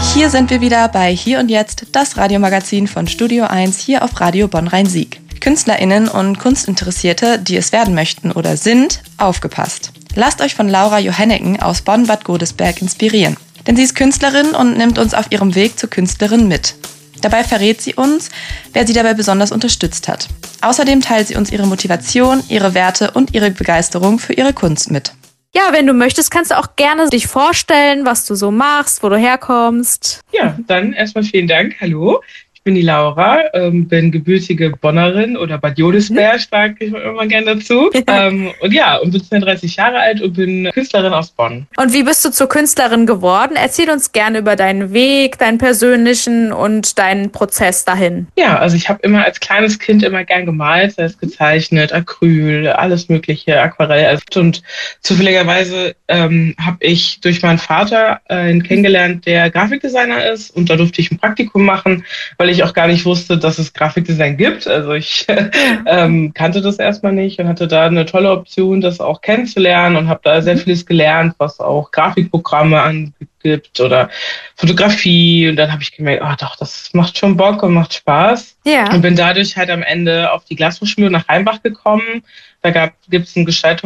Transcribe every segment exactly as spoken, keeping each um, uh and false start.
Hier sind wir wieder bei Hier und Jetzt, das Radiomagazin von Studio eins hier auf Radio Bonn-Rhein-Sieg. KünstlerInnen und Kunstinteressierte, die es werden möchten oder sind, aufgepasst. Lasst euch von Laura Johanneken aus Bonn-Bad Godesberg inspirieren. Denn sie ist Künstlerin und nimmt uns auf ihrem Weg zur Künstlerin mit. Dabei verrät sie uns, wer sie dabei besonders unterstützt hat. Außerdem teilt sie uns ihre Motivation, ihre Werte und ihre Begeisterung für ihre Kunst mit. Ja, wenn du möchtest, kannst du auch gerne dich vorstellen, was du so machst, wo du herkommst. Ja, dann erstmal vielen Dank. Hallo, ich bin die Laura, ähm, bin gebürtige Bonnerin oder Bad Godesberg, sage ich immer gerne dazu. ähm, und ja, und bin zweiunddreißig Jahre alt und bin Künstlerin aus Bonn. Und wie bist du zur Künstlerin geworden? Erzähl uns gerne über deinen Weg, deinen persönlichen und deinen Prozess dahin. Ja, also ich habe immer als kleines Kind immer gern gemalt, sei es gezeichnet, Acryl, alles mögliche, Aquarell. Also, und zufälligerweise ähm, habe ich durch meinen Vater äh, einen kennengelernt, der Grafikdesigner ist, und da durfte ich ein Praktikum machen, weil ich auch gar nicht wusste, dass es Grafikdesign gibt. Also ich ähm, kannte das erstmal nicht und hatte da eine tolle Option, das auch kennenzulernen, und habe da sehr vieles gelernt, was auch Grafikprogramme angibt oder Fotografie. Und dann habe ich gemerkt, oh doch, das macht schon Bock und macht Spaß. Ja. Und bin dadurch halt am Ende auf die Glashochschule nach Rheinbach gekommen. Da gibt es eine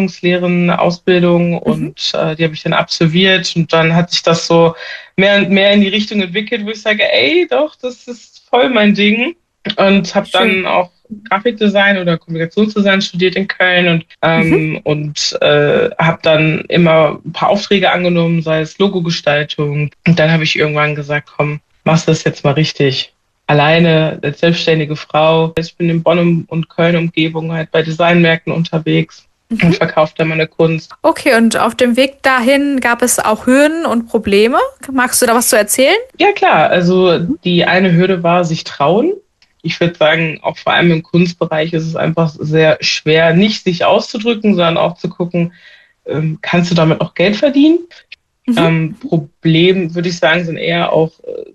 Gestaltungslehren-Ausbildung und mhm. äh, die habe ich dann absolviert. Und dann hat sich das so mehr und mehr in die Richtung entwickelt, wo ich sage, ey, doch, das ist voll mein Ding. Und habe dann auch Grafikdesign oder Kommunikationsdesign studiert in Köln und, ähm, mhm. und äh, habe dann immer ein paar Aufträge angenommen, sei es Logogestaltung. Und dann habe ich irgendwann gesagt, komm, machst du das jetzt mal richtig. Alleine als selbstständige Frau. Ich bin in Bonn und Köln Umgebung halt bei Designmärkten unterwegs mhm. und verkaufe da meine Kunst. Okay, und auf dem Weg dahin gab es auch Hürden und Probleme. Magst du da was zu erzählen? Ja, klar. Also die eine Hürde war sich trauen. Ich würde sagen, auch vor allem im Kunstbereich ist es einfach sehr schwer, nicht sich auszudrücken, sondern auch zu gucken, ähm, kannst du damit auch Geld verdienen? Mhm. Ähm, Problem, würde ich sagen, sind eher auch äh,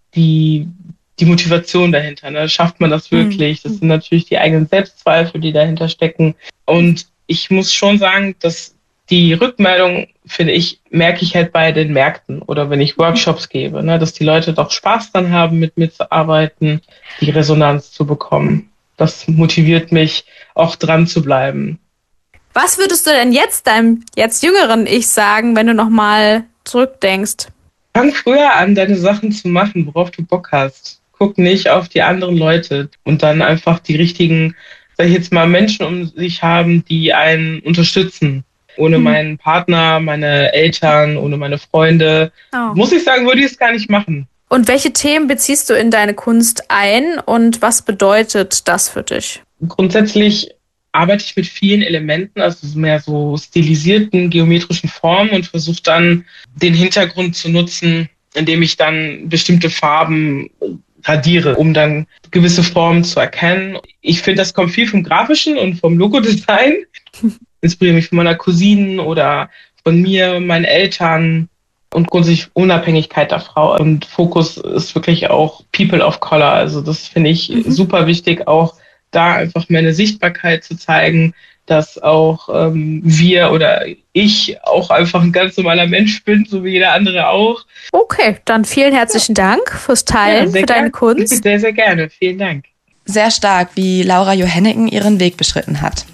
die die Motivation dahinter. Ne? Schafft man das wirklich? Das sind natürlich die eigenen Selbstzweifel, die dahinter stecken. Und ich muss schon sagen, dass die Rückmeldung, finde ich, merke ich halt bei den Märkten oder wenn ich Workshops gebe, ne? Dass die Leute doch Spaß dran haben, mit mir zu arbeiten, die Resonanz zu bekommen. Das motiviert mich, auch dran zu bleiben. Was würdest du denn jetzt deinem jetzt jüngeren Ich sagen, wenn du nochmal zurückdenkst? Fang früher an, deine Sachen zu machen, worauf du Bock hast. Guck nicht auf die anderen Leute und dann einfach die richtigen, sag ich jetzt mal, Menschen um sich haben, die einen unterstützen. Ohne mhm. meinen Partner, meine Eltern, ohne meine Freunde, oh. muss ich sagen, würde ich es gar nicht machen. Und welche Themen beziehst du in deine Kunst ein und was bedeutet das für dich? Grundsätzlich arbeite ich mit vielen Elementen, also mehr so stilisierten, geometrischen Formen und versuche dann den Hintergrund zu nutzen, indem ich dann bestimmte Farben radiere, um dann gewisse Formen zu erkennen. Ich finde, das kommt viel vom Grafischen und vom Logodesign. Inspiriere mich von meiner Cousine oder von mir, meinen Eltern und grundsätzlich Unabhängigkeit der Frau. Und Fokus ist wirklich auch People of Color. Also das finde ich mhm. super wichtig, auch da einfach meine Sichtbarkeit zu zeigen, dass auch ähm, wir oder ich auch einfach ein ganz normaler Mensch bin, so wie jeder andere auch. Okay, dann vielen herzlichen ja. Dank fürs Teilen, ja, für deine gern. Kunst. Sehr, sehr gerne. Vielen Dank. Sehr stark, wie Laura Johanneken ihren Weg beschritten hat.